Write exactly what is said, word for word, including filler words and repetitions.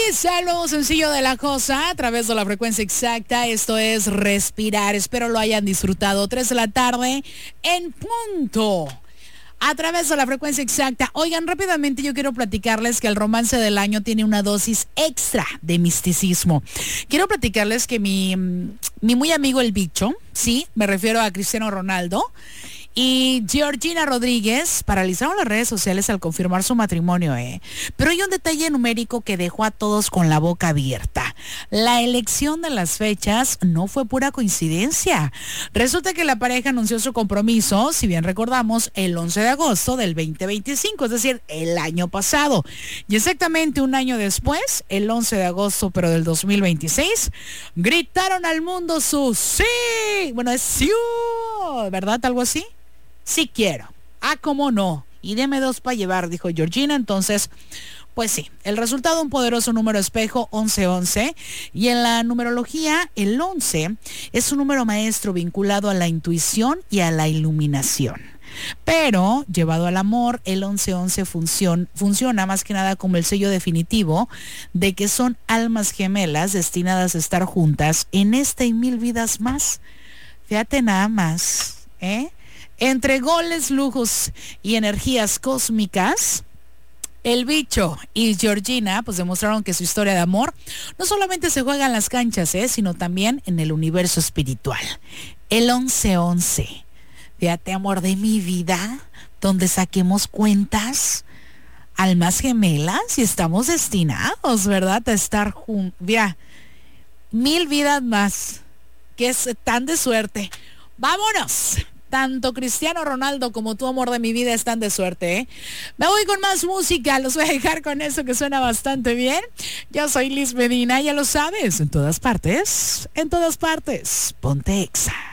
está el nuevo sencillo de La Cosa a través de la frecuencia exacta. Esto es Respirar. Espero lo hayan disfrutado. Tres de la tarde en punto. A través de la frecuencia exacta. Oigan, rápidamente yo quiero platicarles que el romance del año tiene una dosis extra de misticismo. Quiero platicarles que mi, mi muy amigo el bicho, sí, me refiero a Cristiano Ronaldo, y Georgina Rodríguez paralizaron las redes sociales al confirmar su matrimonio, ¿eh? Pero hay un detalle numérico que dejó a todos con la boca abierta. La elección de las fechas no fue pura coincidencia. Resulta que la pareja anunció su compromiso, si bien recordamos, el once de agosto del veinte veinticinco, es decir, el año pasado. Y exactamente un año después, el once de agosto, pero del dos mil veintiséis, gritaron al mundo su sí. Bueno, es sí, ¿verdad? Algo así. Sí quiero. Ah, cómo no. Y deme dos para llevar, dijo Georgina. Entonces, pues sí, el resultado, un poderoso número espejo, once once. Y en la numerología, el once es un número maestro vinculado a la intuición y a la iluminación. Pero, llevado al amor, el once once funcion, funciona más que nada como el sello definitivo de que son almas gemelas destinadas a estar juntas en esta y mil vidas más. Fíjate nada más, ¿eh? Entre goles, lujos y energías cósmicas, el bicho y Georgina pues demostraron que su historia de amor no solamente se juega en las canchas, ¿eh? sino también en el universo espiritual. El once once. Fíjate, amor de mi vida, donde saquemos cuentas, almas gemelas, y estamos destinados, ¿verdad? A estar juntos. Ya, mil vidas más, que es tan de suerte. ¡Vámonos! Tanto Cristiano Ronaldo como tu, amor de mi vida, están de suerte, ¿eh? Me voy con más música, los voy a dejar con eso que suena bastante bien. Yo soy Liz Medina, ya lo sabes, en todas partes, en todas partes, ponte Exa.